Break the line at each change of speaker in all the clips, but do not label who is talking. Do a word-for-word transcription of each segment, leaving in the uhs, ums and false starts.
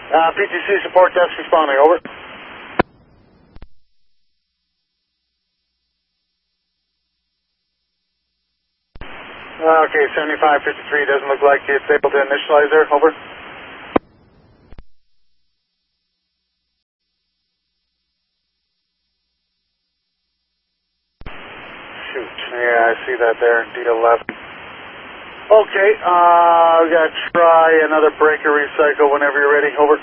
Uh, P T C support desk responding, over. Uh, okay, seventy-five fifty-three doesn't look like it's able to initialize there, over. Shoot, yeah, I see that there, D eleven. Okay, uh, we gotta try another breaker recycle whenever you're ready, over.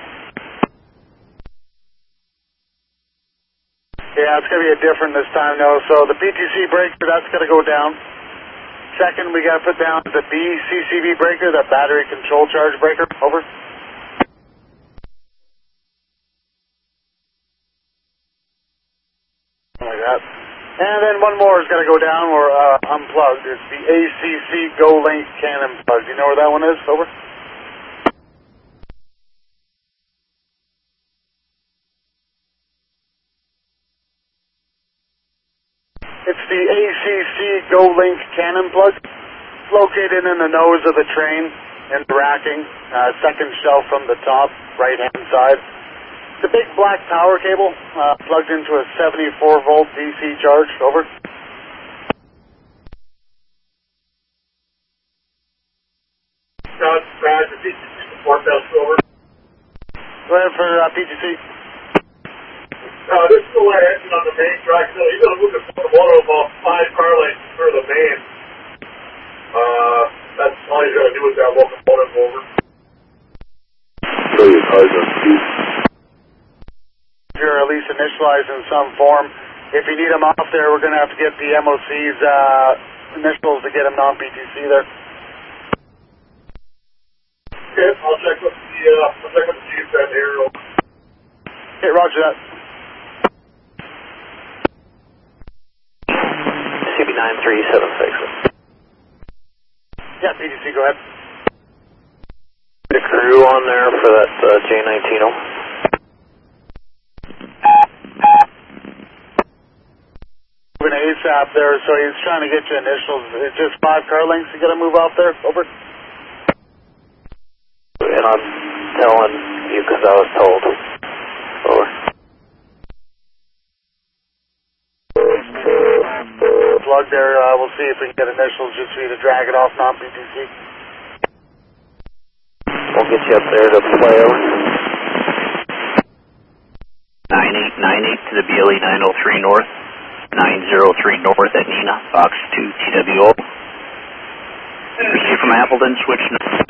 Yeah, it's gonna be a different this time, though, so the P T C breaker, that's gonna go down. Second, we got to put down the B C C V breaker, the battery control charge breaker. Over. Like that. And then one more is going to go down or uh, unplugged. It's the A C C Go Link Cannon plug. Do you know where that one is? Over. It's the A C C Go Link Cannon plug. It's located in the nose of the train in the racking, uh, second shelf from the top, right-hand side. It's a big black power cable uh, plugged into a seventy-four volt D C charge. Over.
Scott, Brad, the P T C support desk, over.
Go ahead for uh, P T C.
Uh, this is the way engine on the main track, so you're going to move the motor about five car lengths through the main. Uh, that's all you got to do with that locomotive, over.
So your car's on speed.
You're at least initialized in some form. If you need them off there, we're going to have to get the M O C's uh, initials to get them non-P T C there.
Okay, I'll check with the, uh, I'll check with the chief then here.
Okay, roger that.
C B nine three seven six.
Yeah, P T C, go ahead.
The crew on there for that uh, J nineteen oh.
Moving ASAP there, so he's trying to get you initials. It's just five car lengths you got to move off there. Over.
And I'm telling you because I was told. Over.
Plug there, uh, we'll see if we can get initials just for you to drag it off non-P T C.
We'll get you up there to play over. nine eight nine eight to the B L E nine oh three north. nine oh three north at Nina, Fox two T W O. Receive from Appleton, switch.